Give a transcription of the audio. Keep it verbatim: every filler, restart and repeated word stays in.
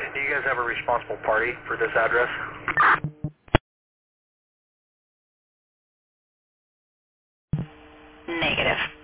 Do you guys have a responsible party for this address? Negative.